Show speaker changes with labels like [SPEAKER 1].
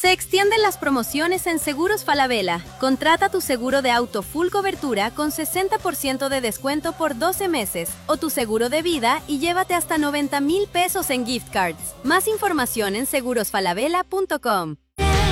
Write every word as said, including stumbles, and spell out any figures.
[SPEAKER 1] Se extienden las promociones en Seguros Falabella. Contrata tu seguro de auto full cobertura con sesenta por ciento de descuento por doce meses o tu seguro de vida y llévate hasta noventa mil pesos en gift cards. Más información en seguros falabella punto com.